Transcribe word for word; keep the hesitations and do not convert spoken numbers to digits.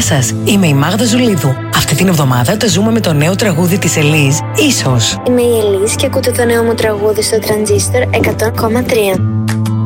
σας, είμαι η Μάγδα Ζουλίδου. Αυτή την εβδομάδα τα ζούμε με το νέο τραγούδι της Ελίζ, Ίσως. Είμαι η Ελίζ και ακούτε το νέο μου τραγούδι στο Τρανζίστορ εκατό κόμμα τρία.